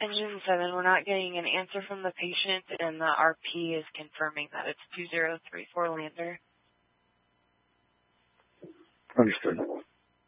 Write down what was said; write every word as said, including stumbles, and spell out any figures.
Engine seven, we're not getting an answer from the patient, and the R P is confirming that it's two zero three four Lander. Understood.